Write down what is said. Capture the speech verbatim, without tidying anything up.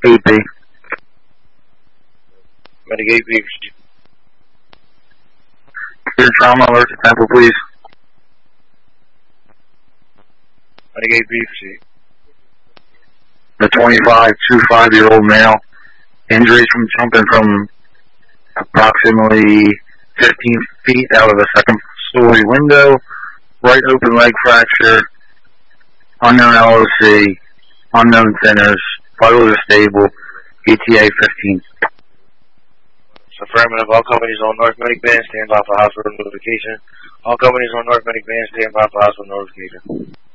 eight B. Medic eight B. Clear trauma alert to Temple, please. Medic eight B, proceed. The twenty-five, twenty-five-year-old male. Injuries from jumping from approximately fifteen feet out of a second-story window. Right open leg fracture. Unknown L O C. Unknown thinners. Vitals are stable. E T A fifteen. Affirmative. All companies on North Medic Band stand by for hospital notification. All companies on North Medic Band stand by for hospital notification.